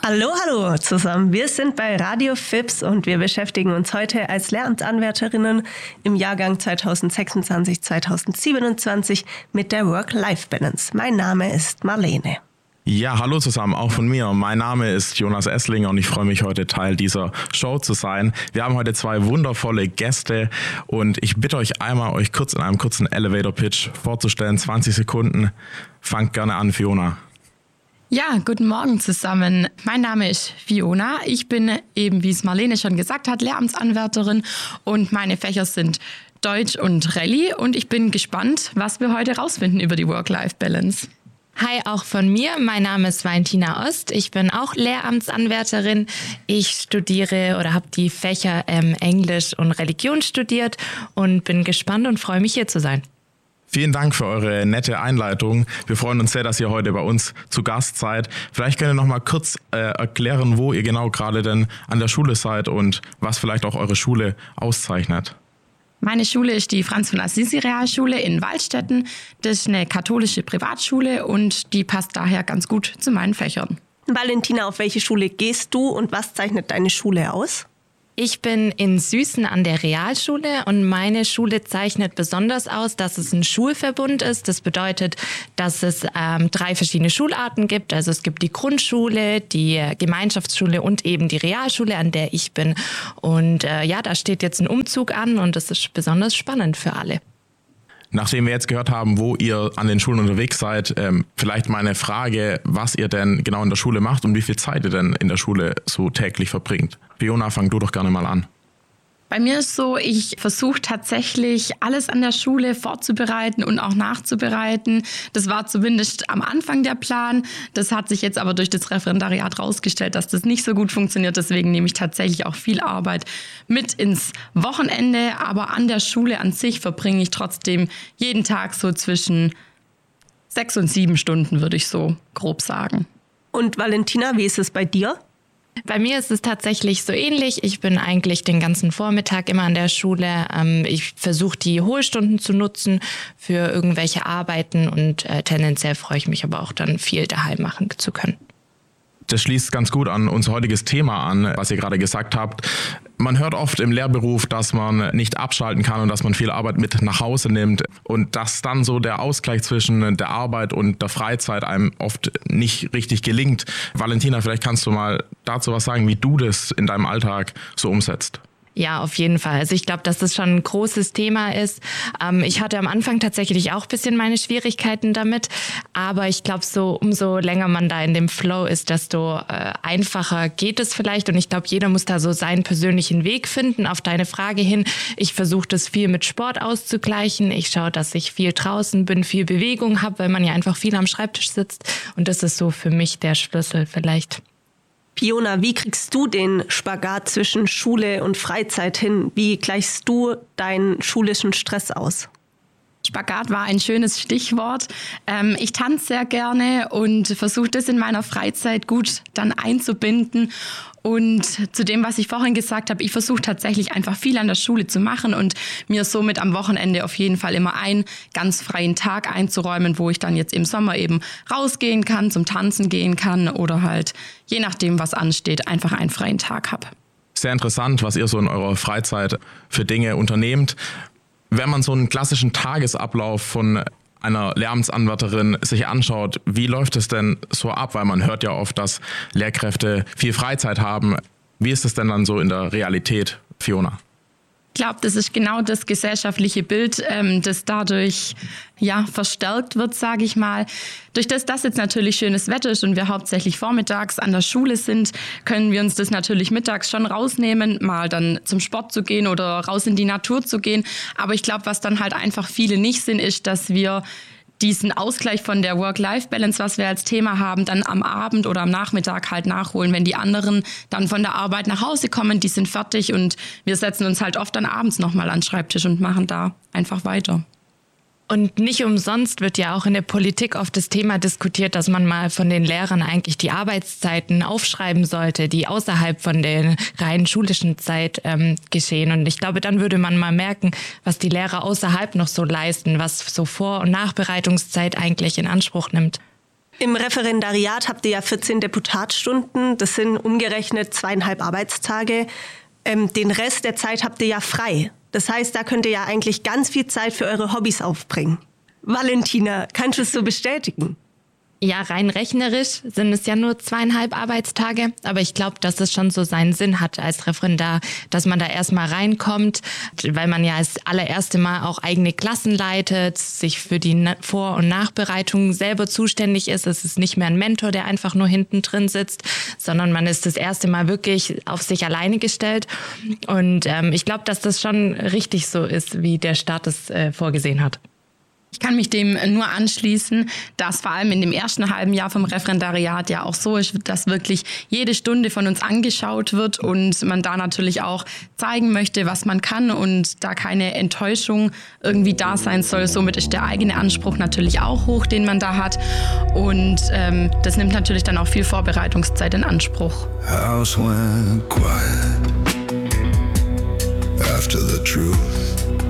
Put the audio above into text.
Hallo, hallo zusammen. Wir sind bei Radio FIPS und wir beschäftigen uns heute als Lehramtsanwärterinnen im Jahrgang 2026/2027 mit der Work-Life-Balance. Mein Name ist Marlene. Ja, hallo zusammen, auch von mir. Mein Name ist Jonas Esslinger und ich freue mich, heute Teil dieser Show zu sein. Wir haben heute zwei wundervolle Gäste und ich bitte euch einmal, euch kurz in einem kurzen Elevator-Pitch vorzustellen. 20 Sekunden. Fangt gerne an, Fiona. Ja, guten Morgen zusammen. Mein Name ist Fiona. Ich bin eben, wie es Marlene schon gesagt hat, Lehramtsanwärterin und meine Fächer sind Deutsch und Rallye und ich bin gespannt, was wir heute rausfinden über die Work-Life-Balance. Hi, auch von mir. Mein Name ist Valentina Ost. Ich bin auch Lehramtsanwärterin. Ich studiere oder habe die Fächer Englisch und Religion studiert und bin gespannt und freue mich, hier zu sein. Vielen Dank für eure nette Einleitung. Wir freuen uns sehr, dass ihr heute bei uns zu Gast seid. Vielleicht könnt ihr noch mal kurz erklären, wo ihr genau gerade denn an der Schule seid und was vielleicht auch eure Schule auszeichnet. Meine Schule ist die Franz von Assisi Realschule in Waldstätten. Das ist eine katholische Privatschule und die passt daher ganz gut zu meinen Fächern. Valentina, auf welche Schule gehst du und was zeichnet deine Schule aus? Ich bin in Süßen an der Realschule und meine Schule zeichnet besonders aus, dass es ein Schulverbund ist. Das bedeutet, dass es 3 verschiedene Schularten gibt. Also es gibt die Grundschule, die Gemeinschaftsschule und eben die Realschule, an der ich bin. Und da steht jetzt ein Umzug an und das ist besonders spannend für alle. Nachdem wir jetzt gehört haben, wo ihr an den Schulen unterwegs seid, vielleicht mal eine Frage, was ihr denn genau in der Schule macht und wie viel Zeit ihr denn in der Schule so täglich verbringt. Fiona, fang du doch gerne mal an. Bei mir ist so, ich versuche tatsächlich alles an der Schule vorzubereiten und auch nachzubereiten. Das war zumindest am Anfang der Plan. Das hat sich jetzt aber durch das Referendariat rausgestellt, dass das nicht so gut funktioniert. Deswegen nehme ich tatsächlich auch viel Arbeit mit ins Wochenende. Aber an der Schule an sich verbringe ich trotzdem jeden Tag so zwischen 6 und 7 Stunden, würde ich so grob sagen. Und Valentina, wie ist es bei dir? Bei mir ist es tatsächlich so ähnlich. Ich bin eigentlich den ganzen Vormittag immer an der Schule. Ich versuche, die Hohlstunden zu nutzen für irgendwelche Arbeiten und tendenziell freue ich mich aber auch dann viel daheim machen zu können. Das schließt ganz gut an unser heutiges Thema an, was ihr gerade gesagt habt. Man hört oft im Lehrberuf, dass man nicht abschalten kann und dass man viel Arbeit mit nach Hause nimmt und dass dann so der Ausgleich zwischen der Arbeit und der Freizeit einem oft nicht richtig gelingt. Valentina, vielleicht kannst du mal dazu was sagen, wie du das in deinem Alltag so umsetzt. Ja, auf jeden Fall. Also ich glaube, dass das schon ein großes Thema ist. Ich hatte am Anfang tatsächlich auch ein bisschen meine Schwierigkeiten damit. Aber ich glaube, so umso länger man da in dem Flow ist, desto einfacher geht es vielleicht. Und ich glaube, jeder muss da so seinen persönlichen Weg finden. Auf deine Frage hin, ich versuche das viel mit Sport auszugleichen. Ich schaue, dass ich viel draußen bin, viel Bewegung habe, weil man ja einfach viel am Schreibtisch sitzt. Und das ist so für mich der Schlüssel vielleicht. Fiona, wie kriegst du den Spagat zwischen Schule und Freizeit hin? Wie gleichst du deinen schulischen Stress aus? Spagat war ein schönes Stichwort. Ich tanze sehr gerne und versuche das in meiner Freizeit gut dann einzubinden. Und zu dem, was ich vorhin gesagt habe, ich versuche tatsächlich einfach viel an der Schule zu machen und mir somit am Wochenende auf jeden Fall immer einen ganz freien Tag einzuräumen, wo ich dann jetzt im Sommer eben rausgehen kann, zum Tanzen gehen kann oder halt, je nachdem, was ansteht, einfach einen freien Tag habe. Sehr interessant, was ihr so in eurer Freizeit für Dinge unternehmt. Wenn man so einen klassischen Tagesablauf von einer Lehramtsanwärterin sich anschaut, wie läuft es denn so ab? Weil man hört ja oft, dass Lehrkräfte viel Freizeit haben. Wie ist es denn dann so in der Realität, Fiona? Ich glaube, das ist genau das gesellschaftliche Bild, das dadurch verstärkt wird, sage ich mal. Durch das jetzt natürlich schönes Wetter ist und wir hauptsächlich vormittags an der Schule sind, können wir uns das natürlich mittags schon rausnehmen, mal dann zum Sport zu gehen oder raus in die Natur zu gehen. Aber ich glaube, was dann halt einfach viele nicht sind, ist, dass wir diesen Ausgleich von der Work-Life-Balance, was wir als Thema haben, dann am Abend oder am Nachmittag halt nachholen. Wenn die anderen dann von der Arbeit nach Hause kommen, die sind fertig und wir setzen uns halt oft dann abends nochmal an den Schreibtisch und machen da einfach weiter. Und nicht umsonst wird ja auch in der Politik oft das Thema diskutiert, dass man mal von den Lehrern eigentlich die Arbeitszeiten aufschreiben sollte, die außerhalb von der rein schulischen Zeit geschehen. Und ich glaube, dann würde man mal merken, was die Lehrer außerhalb noch so leisten, was so Vor- und Nachbereitungszeit eigentlich in Anspruch nimmt. Im Referendariat habt ihr ja 14 Deputatstunden, das sind umgerechnet 2,5 Arbeitstage. Den Rest der Zeit habt ihr ja frei. Das heißt, da könnt ihr ja eigentlich ganz viel Zeit für eure Hobbys aufbringen. Valentina, kannst du es so bestätigen? Ja, rein rechnerisch sind es ja nur 2,5 Arbeitstage, aber ich glaube, dass es schon so seinen Sinn hat als Referendar, dass man da erstmal reinkommt, weil man ja das allererste Mal auch eigene Klassen leitet, sich für die Vor- und Nachbereitung selber zuständig ist. Es ist nicht mehr ein Mentor, der einfach nur hinten drin sitzt, sondern man ist das erste Mal wirklich auf sich alleine gestellt. Und ich glaube, dass das schon richtig so ist, wie der Staat es vorgesehen hat. Ich kann mich dem nur anschließen, dass vor allem in dem ersten halben Jahr vom Referendariat ja auch so ist, dass wirklich jede Stunde von uns angeschaut wird und man da natürlich auch zeigen möchte, was man kann und da keine Enttäuschung irgendwie da sein soll. Somit ist der eigene Anspruch natürlich auch hoch, den man da hat, und das nimmt natürlich dann auch viel Vorbereitungszeit in Anspruch. House went quiet after the truth.